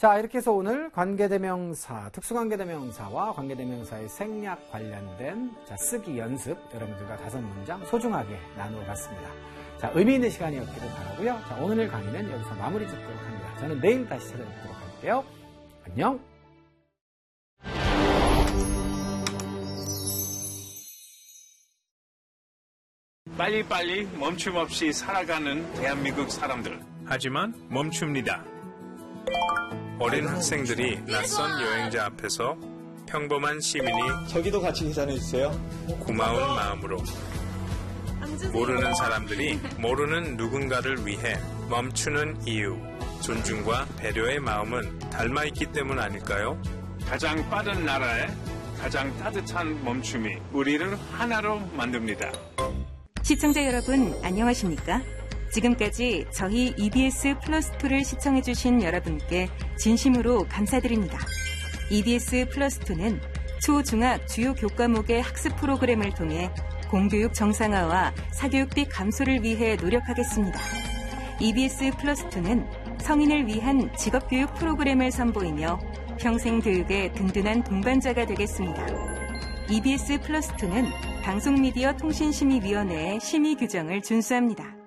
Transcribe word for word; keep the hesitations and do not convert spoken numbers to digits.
자, 이렇게 해서 오늘 관계대명사, 특수관계대명사와 관계대명사의 생략 관련된 자, 쓰기 연습 여러분들과 다섯 문장 소중하게 나누어 봤습니다. 자, 의미 있는 시간이었기를 바라고요. 자, 오늘 강의는 여기서 마무리 짓도록 합니다. 저는 내일 다시 찾아뵙도록 할게요. 안녕. 빨리빨리 멈춤 없이 살아가는 대한민국 사람들. 하지만 멈춥니다. 어린 학생들이 낯선 여행자 앞에서 평범한 시민이 저기도 같이 계산해주세요. 고마운 마음으로 모르는 사람들이 모르는 누군가를 위해 멈추는 이유, 존중과 배려의 마음은 닮아있기 때문 아닐까요? 가장 빠른 나라에 가장 따뜻한 멈춤이 우리를 하나로 만듭니다. 시청자 여러분 안녕하십니까? 지금까지 저희 이비에스 플러스이를 시청해주신 여러분께 진심으로 감사드립니다. 이비에스 플러스이는 초, 중학 주요 교과목의 학습 프로그램을 통해 공교육 정상화와 사교육비 감소를 위해 노력하겠습니다. 이비에스 플러스이는 성인을 위한 직업교육 프로그램을 선보이며 평생 교육의 든든한 동반자가 되겠습니다. 이비에스 플러스이는 방송미디어 통신심의위원회의 심의 규정을 준수합니다.